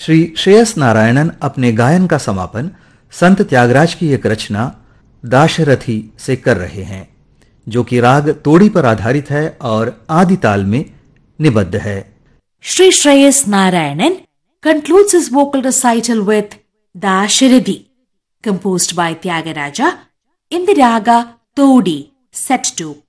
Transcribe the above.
श्री श्रेयस नारायणन अपने गायन का समापन संत त्यागराज की एक रचना दाशरथी से कर रहे हैं, जो कि राग तोड़ी पर आधारित है और आदि ताल में निबद्ध है। Sri Shreyas Narayanan concludes his vocal recital with Dasharadi, composed by Tyagaraja in the raga Todi, set to